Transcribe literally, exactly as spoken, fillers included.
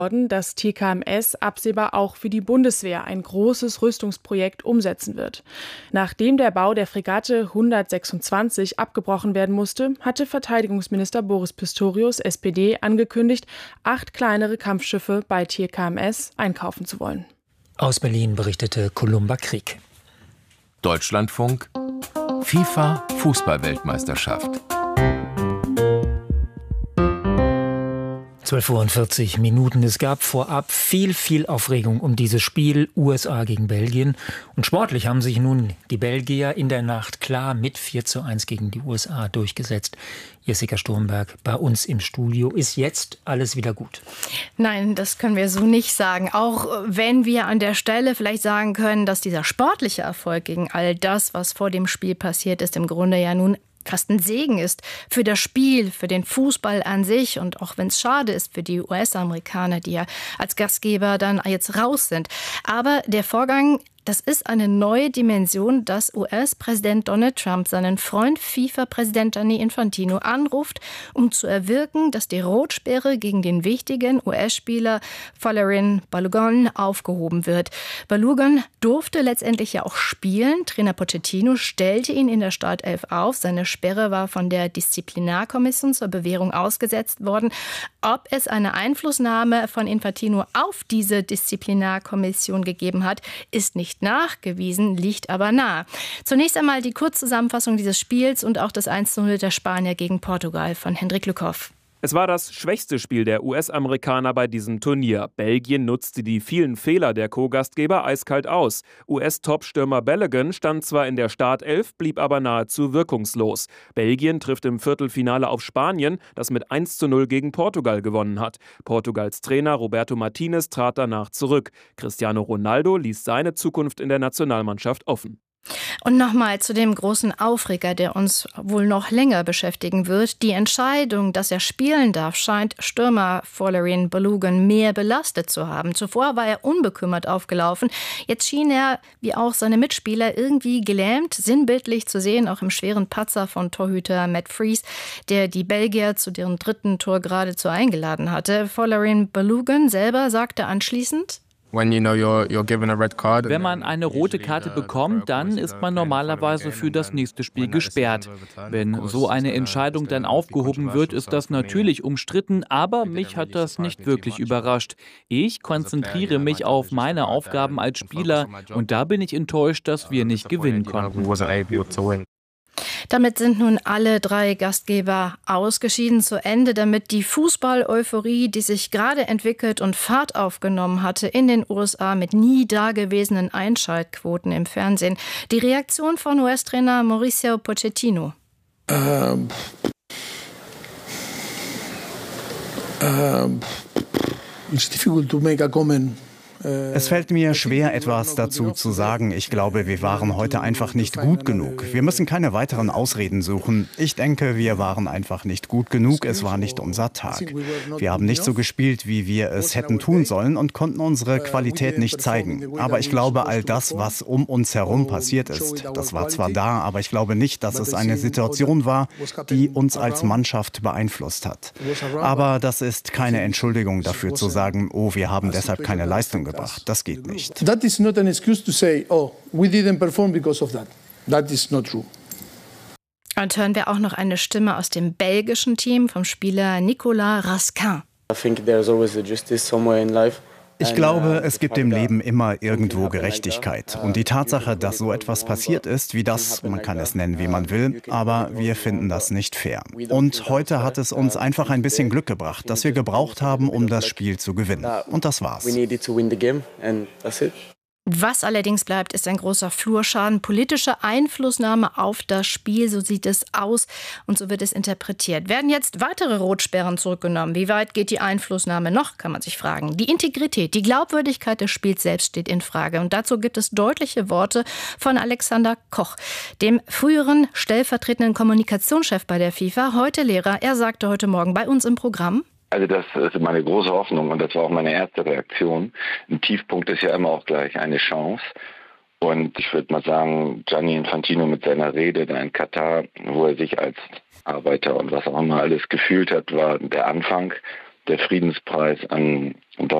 dass T K M S absehbar auch für die Bundeswehr ein großes Rüstungsprojekt umsetzen wird. Nachdem der Bau der Fregatte hundertsechsundzwanzig abgebrochen werden musste, hatte Verteidigungsminister Boris Pistorius, S P D, angekündigt, acht kleinere Kampfschiffe bei T K M S einkaufen zu wollen. Aus Berlin berichtete Columba Krieg. Deutschlandfunk FIFA Fußball-Weltmeisterschaft. zwölf Uhr und vierzig Minuten. Es gab vorab viel, viel Aufregung um dieses Spiel U S A gegen Belgien. Und sportlich haben sich nun die Belgier in der Nacht klar mit vier zu eins gegen die U S A durchgesetzt. Jessica Sturmberg bei uns im Studio. Ist jetzt alles wieder gut? Nein, das können wir so nicht sagen. Auch wenn wir an der Stelle vielleicht sagen können, dass dieser sportliche Erfolg gegen all das, was vor dem Spiel passiert ist, im Grunde ja nun fast ein Segen ist für das Spiel, für den Fußball an sich und auch wenn es schade ist für die U S-Amerikaner, die ja als Gastgeber dann jetzt raus sind. Aber der Vorgang, das ist eine neue Dimension, dass U S-Präsident Donald Trump seinen Freund FIFA-Präsident Gianni Infantino anruft, um zu erwirken, dass die Rotsperre gegen den wichtigen U S-Spieler Folarin Balogun aufgehoben wird. Balogun durfte letztendlich ja auch spielen. Trainer Pochettino stellte ihn in der Startelf auf. Seine Sperre war von der Disziplinarkommission zur Bewährung ausgesetzt worden. Ob es eine Einflussnahme von Infantino auf diese Disziplinarkommission gegeben hat, ist nicht nachgewiesen, liegt aber nahe. Zunächst einmal die Kurzzusammenfassung dieses Spiels und auch das eins zu null der Spanier gegen Portugal von Hendrik Lückhoff. Es war das schwächste Spiel der U S-Amerikaner bei diesem Turnier. Belgien nutzte die vielen Fehler der Co-Gastgeber eiskalt aus. U S-Topstürmer Balogun stand zwar in der Startelf, blieb aber nahezu wirkungslos. Belgien trifft im Viertelfinale auf Spanien, das mit eins zu null gegen Portugal gewonnen hat. Portugals Trainer Roberto Martinez trat danach zurück. Cristiano Ronaldo ließ seine Zukunft in der Nationalmannschaft offen. Und nochmal zu dem großen Aufreger, der uns wohl noch länger beschäftigen wird. Die Entscheidung, dass er spielen darf, scheint Stürmer Folarin Balogun mehr belastet zu haben. Zuvor war er unbekümmert aufgelaufen. Jetzt schien er, wie auch seine Mitspieler, irgendwie gelähmt, sinnbildlich zu sehen, auch im schweren Patzer von Torhüter Matt Freese, der die Belgier zu deren dritten Tor geradezu eingeladen hatte. Folarin Balogun selber sagte anschließend: Wenn man eine rote Karte bekommt, dann ist man normalerweise für das nächste Spiel gesperrt. Wenn so eine Entscheidung dann aufgehoben wird, ist das natürlich umstritten, aber mich hat das nicht wirklich überrascht. Ich konzentriere mich auf meine Aufgaben als Spieler und da bin ich enttäuscht, dass wir nicht gewinnen konnten. Damit sind nun alle drei Gastgeber ausgeschieden, zu Ende, damit die Fußball-Euphorie, die sich gerade entwickelt und Fahrt aufgenommen hatte in den U S A mit nie dagewesenen Einschaltquoten im Fernsehen. Die Reaktion von U S-Trainer Mauricio Pochettino. Um, um, it's difficult to make a comment. Es fällt mir schwer, etwas dazu zu sagen. Ich glaube, wir waren heute einfach nicht gut genug. Wir müssen keine weiteren Ausreden suchen. Ich denke, wir waren einfach nicht gut genug. Es war nicht unser Tag. Wir haben nicht so gespielt, wie wir es hätten tun sollen und konnten unsere Qualität nicht zeigen. Aber ich glaube, all das, was um uns herum passiert ist, das war zwar da, aber ich glaube nicht, dass es eine Situation war, die uns als Mannschaft beeinflusst hat. Aber das ist keine Entschuldigung dafür zu sagen, oh, wir haben deshalb keine Leistung gebracht. Das geht nicht. That is not an excuse to say, oh, we didn't perform because of that. That is not true. Und hören wir auch noch eine Stimme aus dem belgischen Team vom Spieler Nicolas Raskin. I think there's always a justice somewhere in life. Ich glaube, es gibt im Leben immer irgendwo Gerechtigkeit. Und die Tatsache, dass so etwas passiert ist, wie das, man kann es nennen, wie man will, aber wir finden das nicht fair. Und heute hat es uns einfach ein bisschen Glück gebracht, das wir gebraucht haben, um das Spiel zu gewinnen. Und das war's. Was allerdings bleibt, ist ein großer Flurschaden, politische Einflussnahme auf das Spiel, so sieht es aus und so wird es interpretiert. Werden jetzt weitere Rotsperren zurückgenommen? Wie weit geht die Einflussnahme noch, kann man sich fragen. Die Integrität, die Glaubwürdigkeit des Spiels selbst steht in Frage und dazu gibt es deutliche Worte von Alexander Koch, dem früheren stellvertretenden Kommunikationschef bei der FIFA, heute Lehrer. Er sagte heute Morgen bei uns im Programm: Also das ist meine große Hoffnung und das war auch meine erste Reaktion. Ein Tiefpunkt ist ja immer auch gleich eine Chance. Und ich würde mal sagen, Gianni Infantino mit seiner Rede da in Katar, wo er sich als Arbeiter und was auch immer alles gefühlt hat, war der Anfang der Friedenspreis an